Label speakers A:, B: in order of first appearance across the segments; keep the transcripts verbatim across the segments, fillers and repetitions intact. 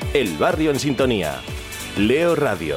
A: El barrio en sintonía. Leo Radio.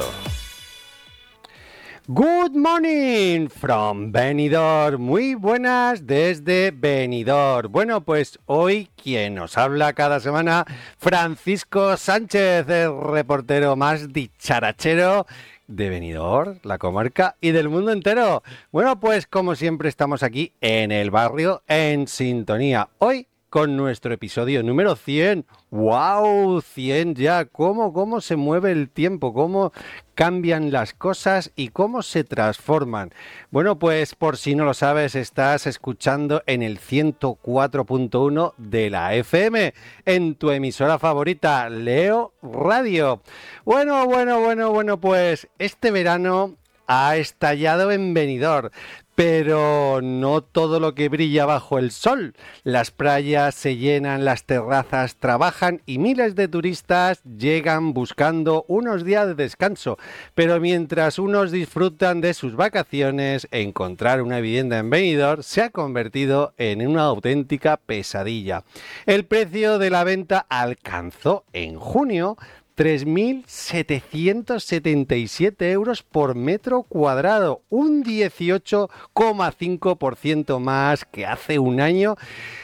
B: Good morning from Benidorm. Muy buenas desde Benidorm. Bueno, pues hoy quien nos habla cada semana, Francisco Sánchez, el reportero más dicharachero de Benidorm, la comarca y del mundo entero. Bueno, pues como siempre estamos aquí en el barrio en sintonía. Hoy con nuestro episodio número cien. ¡Wow! cien ya. ¿Cómo, cómo se mueve el tiempo? ¿Cómo cambian las cosas y cómo se transforman? Bueno, pues por si no lo sabes, estás escuchando en el ciento cuatro punto uno de la F M, en tu emisora favorita, Leo Radio. Bueno, bueno, bueno, bueno, pues este verano ha estallado en Benidorm. Pero no todo lo que brilla bajo el sol. Las playas se llenan, las terrazas trabajan y miles de turistas llegan buscando unos días de descanso. Pero mientras unos disfrutan de sus vacaciones, encontrar una vivienda en Benidorm se ha convertido en una auténtica pesadilla. El precio de la venta alcanzó en junio tres mil setecientos setenta y siete euros por metro cuadrado, un dieciocho coma cinco por ciento más que hace un año,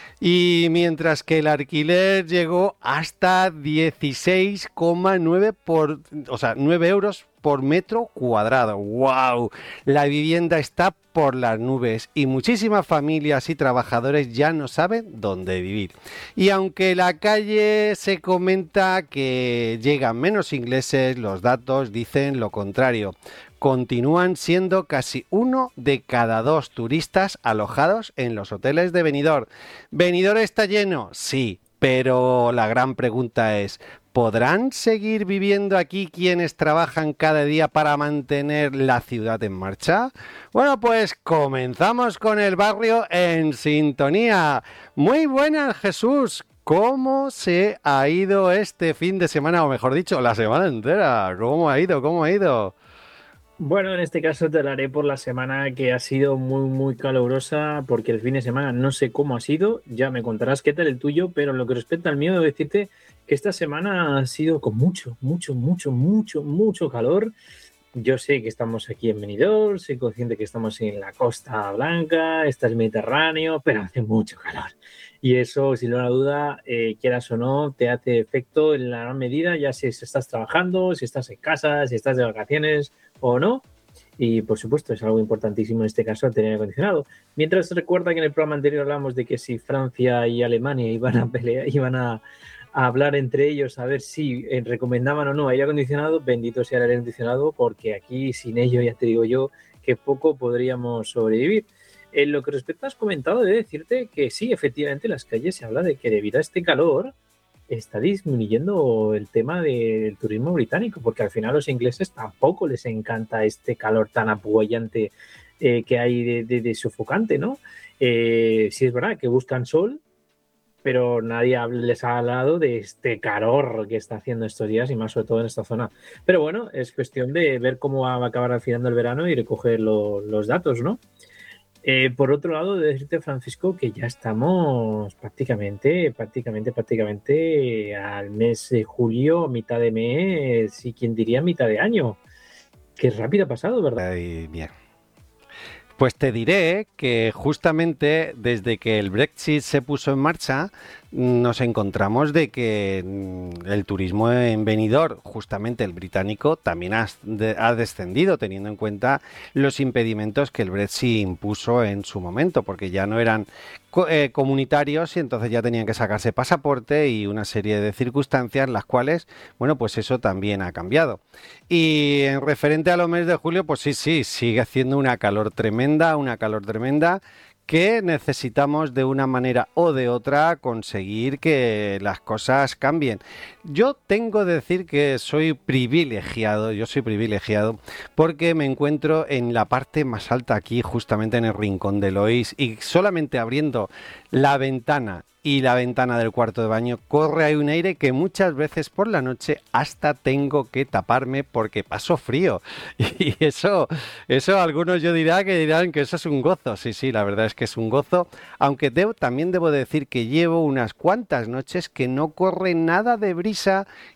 B: y mientras que el alquiler llegó hasta dieciséis coma nueve por, o sea, nueve euros por metro cuadrado. ¡Wow! La vivienda está por las nubes y muchísimas familias y trabajadores ya no saben dónde vivir. Y aunque la calle se comenta que llegan menos ingleses, los datos dicen lo contrario. Continúan siendo casi uno de cada dos turistas alojados en los hoteles de Benidorm. ¿Benidorm está lleno? Sí, pero la gran pregunta es: ¿podrán seguir viviendo aquí quienes trabajan cada día para mantener la ciudad en marcha? Bueno, pues comenzamos con el barrio en sintonía. Muy buenas, Jesús. ¿Cómo se ha ido este fin de semana, o mejor dicho, la semana entera? ¿Cómo ha ido? ¿Cómo ha ido?
C: Bueno, en este caso te hablaré por la semana, que ha sido muy, muy calurosa, porque el fin de semana no sé cómo ha sido, ya me contarás qué tal el tuyo, pero en lo que respecta al mío, debo decirte que esta semana ha sido con mucho, mucho, mucho, mucho, mucho calor. Yo sé que estamos aquí en Benidorm, soy consciente que estamos en la Costa Blanca, está el Mediterráneo, pero hace mucho calor. Y eso, sin lugar a duda, eh, quieras o no, te hace efecto en la gran medida, ya si estás trabajando, si estás en casa, si estás de vacaciones o no. Y, por supuesto, es algo importantísimo en este caso el tener aire acondicionado. Mientras, recuerda que en el programa anterior hablamos de que si Francia y Alemania iban a pelear, iban a, a hablar entre ellos a ver si eh, recomendaban o no aire acondicionado. Bendito sea el aire acondicionado, porque aquí sin ello, ya te digo yo, que poco podríamos sobrevivir. En lo que respecta, has comentado, de decirte que sí, efectivamente, en las calles se habla de que debido a este calor está disminuyendo el tema del turismo británico, porque al final a los ingleses tampoco les encanta este calor tan apoyante eh, que hay de, de, de sofocante, ¿no? Eh, sí es verdad que buscan sol, pero nadie les ha hablado de este calor que está haciendo estos días, y más sobre todo en esta zona. Pero bueno, es cuestión de ver cómo va a acabar afinando el verano y recoger lo, los datos, ¿no? Eh, por otro lado, de decirte, Francisco, que ya estamos prácticamente, prácticamente, prácticamente al mes de julio, mitad de mes, y quien diría mitad de año. Qué rápido ha pasado, ¿verdad?
B: Ay, bien. Pues te diré que justamente desde que el Brexit se puso en marcha, nos encontramos de que el turismo en Benidorm, justamente el británico, también ha, de, ha descendido, teniendo en cuenta los impedimentos que el Brexit impuso en su momento, porque ya no eran eh, comunitarios y entonces ya tenían que sacarse pasaporte y una serie de circunstancias, las cuales, bueno, pues eso también ha cambiado. Y en referente a los meses de julio, pues sí, sí, sigue haciendo una calor tremenda, una calor tremenda, que necesitamos de una manera o de otra conseguir que las cosas cambien. Yo tengo que decir que soy privilegiado, yo soy privilegiado porque me encuentro en la parte más alta aquí, justamente en el rincón de Lois, y solamente abriendo la ventana y la ventana del cuarto de baño corre ahí un aire que muchas veces por la noche hasta tengo que taparme porque paso frío. Y eso, eso algunos yo dirá que dirán que eso es un gozo. Sí, sí, la verdad es que es un gozo. Aunque debo, también debo decir que llevo unas cuantas noches que no corre nada de brisa